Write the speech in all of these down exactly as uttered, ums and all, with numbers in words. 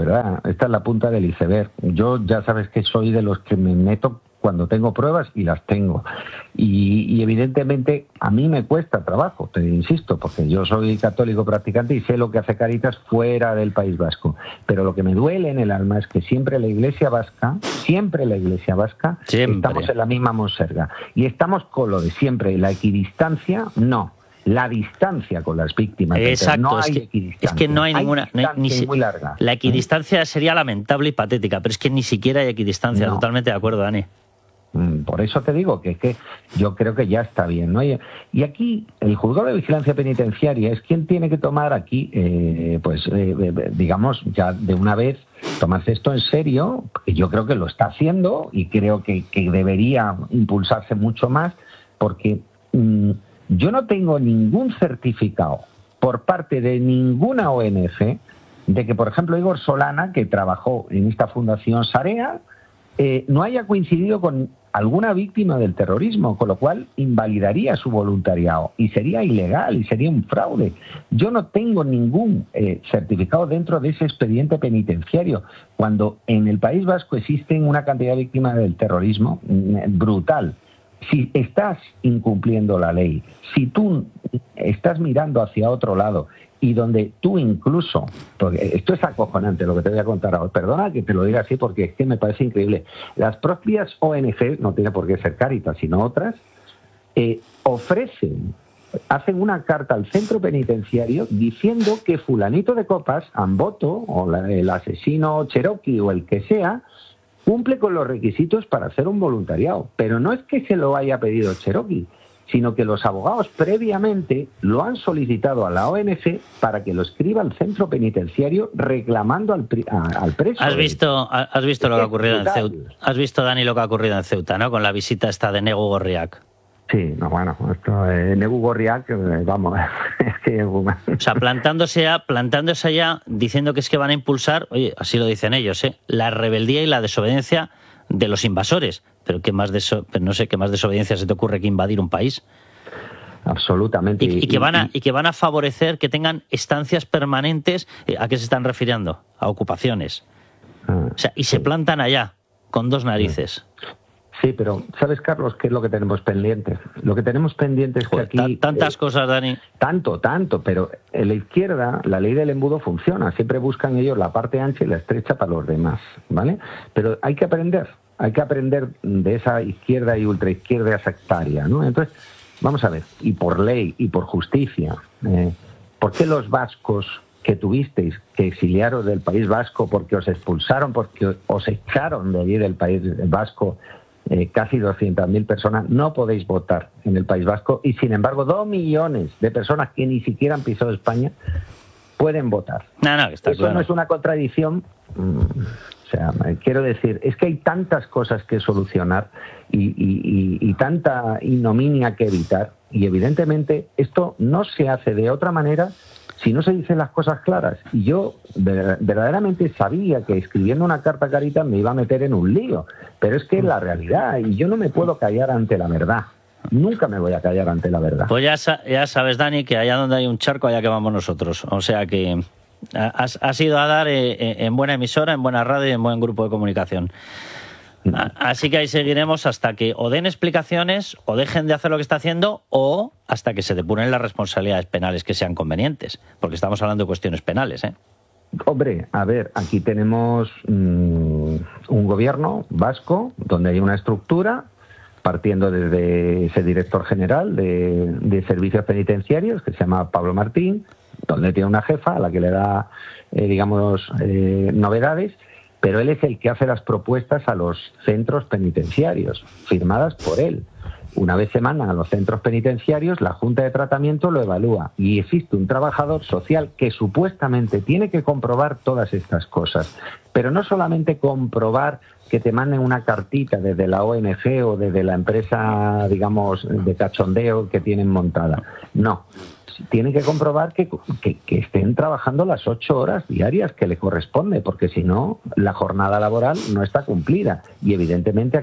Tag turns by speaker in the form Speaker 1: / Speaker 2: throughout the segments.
Speaker 1: verdad, esta es la punta del iceberg. Yo ya sabes que soy de los que me meto cuando tengo pruebas y las tengo. Y, y evidentemente a mí me cuesta trabajo, te insisto, porque yo soy católico practicante y sé lo que hace Cáritas fuera del País Vasco. Pero lo que me duele en el alma es que siempre la Iglesia vasca, siempre la Iglesia vasca, siempre. Estamos en la misma monserga. Y estamos con lo de siempre, la equidistancia, no. La distancia con las víctimas.
Speaker 2: Exacto,
Speaker 1: no
Speaker 2: es,
Speaker 1: hay
Speaker 2: que,
Speaker 1: equidistancia.
Speaker 2: es que no hay, hay ninguna. No hay, ni si,
Speaker 1: muy larga.
Speaker 2: La equidistancia ¿eh? sería lamentable y patética, pero es que ni siquiera hay equidistancia. No. Totalmente de acuerdo, Dani.
Speaker 1: Por eso te digo que, que yo creo que ya está bien, ¿no? Y, y aquí el juzgado de vigilancia penitenciaria es quien tiene que tomar aquí, eh, pues, eh, digamos, ya de una vez tomarse esto en serio, que yo creo que lo está haciendo y creo que, que debería impulsarse mucho más, porque mmm, yo no tengo ningún certificado por parte de ninguna O N G de que, por ejemplo, Igor Solana, que trabajó en esta fundación Sarea, eh, no haya coincidido con alguna víctima del terrorismo, con lo cual invalidaría su voluntariado y sería ilegal y sería un fraude. Yo no tengo ningún eh, certificado dentro de ese expediente penitenciario, cuando en el País Vasco existen una cantidad de víctimas del terrorismo mm, brutal. Si estás incumpliendo la ley, si tú estás mirando hacia otro lado y donde tú incluso, porque esto es acojonante lo que te voy a contar ahora, perdona que te lo diga así porque es que me parece increíble, las propias O N G, no tiene por qué ser Cáritas, sino otras, eh, ofrecen, hacen una carta al centro penitenciario diciendo que fulanito de copas, Amboto, o la, el asesino Cherokee o el que sea, cumple con los requisitos para hacer un voluntariado. Pero no es que se lo haya pedido Cherokee, sino que los abogados previamente lo han solicitado a la O N G para que lo escriba al centro penitenciario reclamando al, a, al preso.
Speaker 2: ¿Has visto, has visto lo que ha ocurrido en Ceuta? ¿Has visto, Dani, lo que ha ocurrido en Ceuta, ¿no? Con la visita esta de Negu Gorriak.
Speaker 1: Sí, no, bueno, esto eh, Negu Gorriak, eh, vamos, es que... O
Speaker 2: sea, plantándose ya, plantándose allá, diciendo que es que van a impulsar, oye, así lo dicen ellos, ¿eh? La rebeldía y la desobediencia de los invasores. Pero qué más deso, pero no sé qué más desobediencia se te ocurre que invadir un país.
Speaker 1: Absolutamente.
Speaker 2: Y, y que van a y que van a favorecer que tengan estancias permanentes. ¿A qué se están refiriendo? A ocupaciones. Ah, o sea, y se plantan allá con dos narices.
Speaker 1: Sí, pero ¿sabes, Carlos, qué es lo que tenemos pendiente? Lo que tenemos pendiente es que
Speaker 2: Joder,
Speaker 1: aquí...
Speaker 2: Tantas
Speaker 1: eh,
Speaker 2: cosas, Dani.
Speaker 1: Tanto, tanto, pero en la izquierda la ley del embudo funciona. Siempre buscan ellos la parte ancha y la estrecha para los demás, ¿vale? Pero hay que aprender, hay que aprender de esa izquierda y ultraizquierda sectaria, ¿no? Entonces, vamos a ver, y por ley y por justicia, eh, ¿por qué los vascos que tuvisteis que exiliaros del País Vasco porque os expulsaron, porque os echaron de allí del País Vasco, Eh, casi doscientas mil personas, no podéis votar en el País Vasco y sin embargo dos millones de personas que ni siquiera han pisado España pueden votar?
Speaker 2: No, no, está
Speaker 1: Eso
Speaker 2: claro.
Speaker 1: No es una contradicción. Mm, o sea, quiero decir, es que hay tantas cosas que solucionar y, y, y, y tanta ignominia que evitar, y evidentemente esto no se hace de otra manera si no se dicen las cosas claras. Y yo verdaderamente sabía que escribiendo una carta a Cáritas me iba a meter en un lío, pero es que es la realidad y yo no me puedo callar ante la verdad. Nunca me voy a callar ante la verdad.
Speaker 2: Pues ya, ya sabes, Dani, que allá donde hay un charco, allá que vamos nosotros. O sea que has, has ido a dar en buena emisora, en buena radio y en buen grupo de comunicación. Así que ahí seguiremos hasta que o den explicaciones o dejen de hacer lo que está haciendo o hasta que se depuren las responsabilidades penales que sean convenientes, porque estamos hablando de cuestiones penales, ¿eh?
Speaker 1: Hombre, a ver, aquí tenemos mmm, un gobierno vasco donde hay una estructura partiendo desde ese director general de, de servicios penitenciarios que se llama Pablo Martín, donde tiene una jefa a la que le da, eh, digamos, eh, novedades. Pero él es el que hace las propuestas a los centros penitenciarios, firmadas por él. Una vez se mandan a los centros penitenciarios, la Junta de Tratamiento lo evalúa y existe un trabajador social que supuestamente tiene que comprobar todas estas cosas. Pero no solamente comprobar que te manden una cartita desde la O N G o desde la empresa, digamos, de cachondeo que tienen montada. No. Tienen que comprobar que, que, que estén trabajando las ocho horas diarias que le corresponde, porque si no, la jornada laboral no está cumplida. Y evidentemente aquí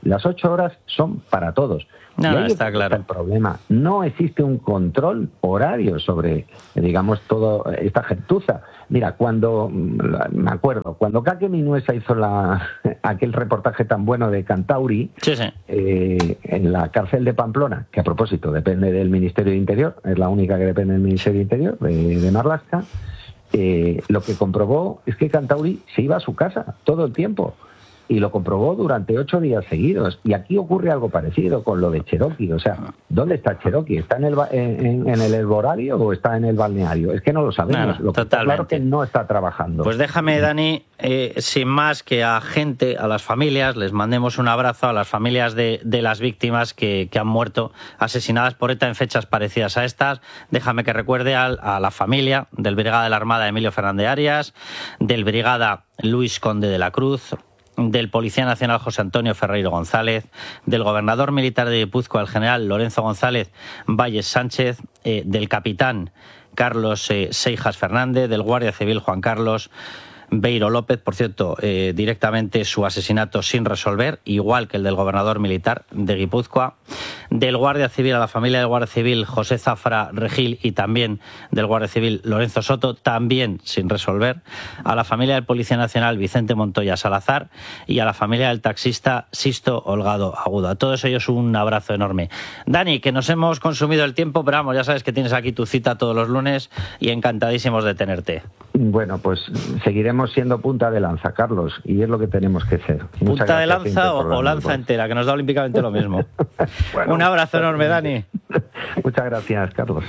Speaker 1: Las ocho horas son para todos.
Speaker 2: No,
Speaker 1: y ahí
Speaker 2: está claro.
Speaker 1: el problema. No existe un control horario sobre, digamos, toda esta gentuza. Mira, cuando, me acuerdo, cuando Kake Minuesa hizo la, aquel reportaje tan bueno de Kantauri,
Speaker 2: sí, sí.
Speaker 1: Eh, en la cárcel de Pamplona, que a propósito depende del Ministerio de Interior, es la única que depende del Ministerio de Interior, de, de Marlaska, eh, lo que comprobó es que Kantauri se iba a su casa todo el tiempo. Y lo comprobó durante ocho días seguidos. Y aquí ocurre algo parecido con lo de Cherokee. O sea, ¿dónde está Cherokee? ¿Está en el, en, en el herborario o está en el balneario? Es que no lo sabemos.
Speaker 2: No,
Speaker 1: lo que está claro que no está trabajando.
Speaker 2: Pues déjame, Dani, eh, sin más que a gente, a las familias, les mandemos un abrazo a las familias de, de las víctimas que, que han muerto asesinadas por ETA en fechas parecidas a estas. Déjame que recuerde a, a la familia del brigada de la Armada Emilio Fernández Arias, del brigada Luis Conde de la Cruz, del Policía Nacional José Antonio Ferreiro González, del gobernador militar de Guipúzcoa, el general Lorenzo González Valles Sánchez, eh, del capitán Carlos eh, Seijas Fernández, del guardia civil Juan Carlos Beiro López, por cierto, eh, directamente su asesinato sin resolver, igual que el del gobernador militar de Guipúzcoa, del guardia civil, a la familia del guardia civil José Zafra Regil y también del guardia civil Lorenzo Soto, también sin resolver, a la familia del Policía Nacional Vicente Montoya Salazar y a la familia del taxista Sisto Holgado Agudo. A todos ellos un abrazo enorme. Dani, que nos hemos consumido el tiempo, pero vamos, ya sabes que tienes aquí tu cita todos los lunes y encantadísimos de tenerte.
Speaker 1: Bueno, pues seguiremos siendo punta de lanza, Carlos, y es lo que tenemos que ser. Muchas
Speaker 2: ¿Punta de lanza o, o lanza
Speaker 1: pues.
Speaker 2: entera, que nos da olímpicamente lo mismo?
Speaker 1: Bueno,
Speaker 2: un abrazo enorme, Dani.
Speaker 1: Muchas gracias, Carlos.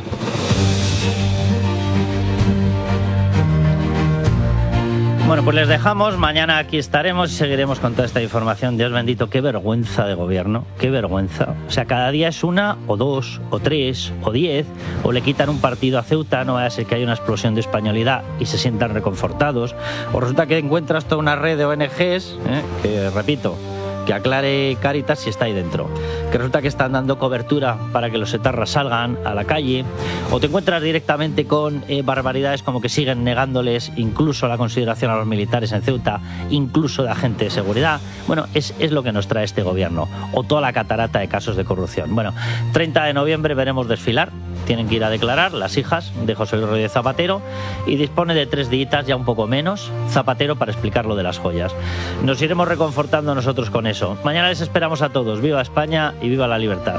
Speaker 2: Bueno, pues les dejamos. Mañana aquí estaremos y seguiremos con toda esta información. Dios bendito, qué vergüenza de gobierno, qué vergüenza. O sea, cada día es una, o dos, o tres, o diez, o le quitan un partido a Ceuta, no vaya a ser que haya una explosión de españolidad y se sientan reconfortados. O resulta que encuentras toda una red de O N Ges, ¿eh? que, repito, que aclare Cáritas si está ahí dentro, que resulta que están dando cobertura para que los etarras salgan a la calle, o te encuentras directamente con eh, barbaridades como que siguen negándoles incluso la consideración a los militares en Ceuta, incluso de agente de seguridad. Bueno, es, es lo que nos trae este gobierno, o toda la catarata de casos de corrupción. Bueno, treinta de noviembre veremos desfilar, tienen que ir a declarar las hijas de José Luis Rodríguez Zapatero y dispone de tres días, ya un poco menos, Zapatero para explicar lo de las joyas. Nos iremos reconfortando nosotros con eso. Mañana les esperamos a todos. Viva España y viva la libertad.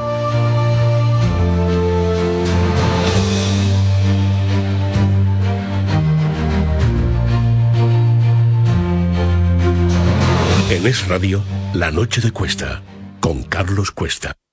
Speaker 3: En Es Radio, La Noche de Cuesta, con Carlos Cuesta.